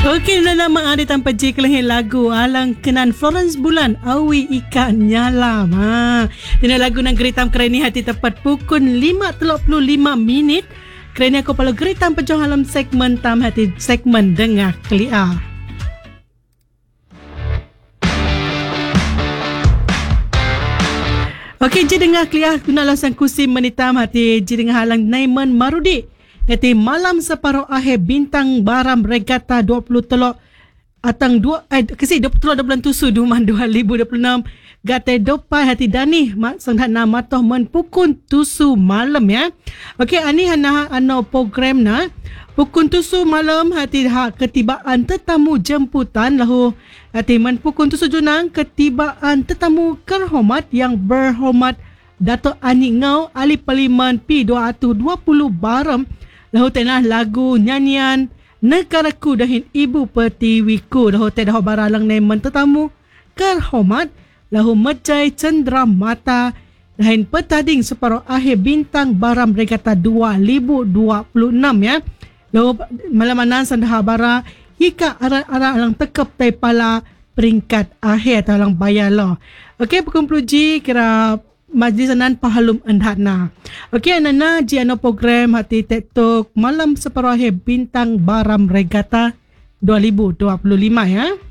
Okey, na nama ada tanpa je kelahin lagu alang kenan Florence Bulan awi ikan nyalam. Dina lagu nang geritam kerani hati tepat pukul 5:35 minit. Kerana aku perlu geritam pejong alam segmen tam hati segmen dengar kelia. Okey, je dengar kelia guna lasan kusim menitam hati je dengar halang Naiman Marudi. Nanti malam separuh akhir bintang baram regata 20 telok atang 20 telok bulan tusu duman 2026 gate dopai hati dani sanghat nama toh men pukun tusu malam ya. Okey, ani hana ano program na pukun tusu malam hati ketibaan tetamu jemputan lahu hati men pukun tusu junang ketibaan tetamu kerhormat yang berhormat Dato' Ani Ngau Ahli Parlimen P220 Baram. Lahu tenah lagu nyanyian Negaraku dahin Ibu Pertiwiku. Lahu tenah baralang nemen tetamu kerhormat lahu mecai cendera mata dahin petading separuh akhir bintang baram regata 2026 ya. Lahu malamanan sandaha bara hika arah-arah alang tekep tai pala peringkat akhir talang bayar. Okey, pekumpuluji kira majlis anan pahalum endhatna. Okey, anana jiano program hati tektok malam separuh akhir bintang baram regata 2025 ya.